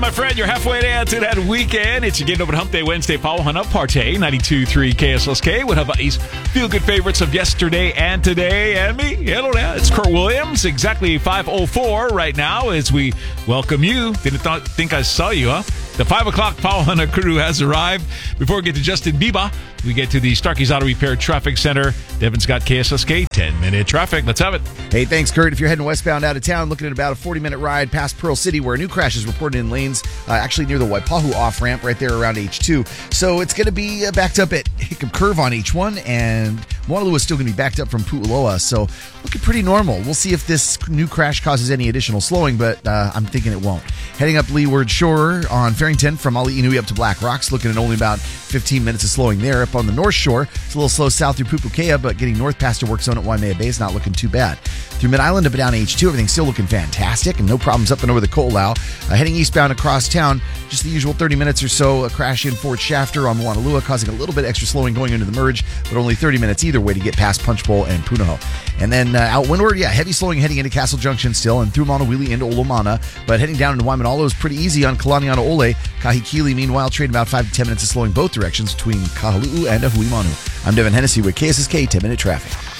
My friend, you're halfway down to that weekend. It's your Getting Over the Hump Day Wednesday. Paul Hunt Partey, 92.3 KSLSK with Hawaii's feel-good favorites of yesterday and today. And me, hello there. It's Kurt Williams, exactly 5:04 right now as we welcome you. Didn't think I saw you, huh? The 5 o'clock Paul Hunter crew has arrived. Before we get to Justin Bieber, we get to the Starkey's Auto Repair Traffic Center. Devin's got KSLSK 10-minute traffic. Let's have it. Hey, thanks, Kurt. If you're heading westbound out of town, looking at about a 40-minute ride past Pearl City, where a new crash is reported in lanes, actually near the Waipahu off-ramp right there around H2. So it's going to be backed up at Hickam Curve on H1, and Moanalua is still going to be backed up from Pu'uloa. So looking pretty normal. We'll see if this new crash causes any additional slowing, but I'm thinking it won't. Heading up Leeward Shore on Farrington from Ali'inui up to Black Rocks, looking at only about 15 minutes of slowing there. Up on the North Shore, it's a little slow south through Pupukea, but getting north past a work zone at Waimea Bay is not looking too bad. Through Mid-Island up and down H2, everything's still looking fantastic and no problems up and over the Ko'olau. Heading eastbound across town, just the usual 30 minutes or so, a crash in Fort Shafter on Moanalua, causing a little bit extra slowing going into the merge, but only 30 minutes either way to get past Punch Bowl and Punahou. And then out windward, heavy slowing heading into Castle Junction still, and through Maunawili into Olomana, but heading down into Waimanalo is pretty easy on Kalaniana Ole. Kahikili, meanwhile, trading about 5 to 10 minutes of slowing both directions between Kahaluu and Ahuimanu. I'm Devin Hennessy with KSSK 10-Minute Traffic.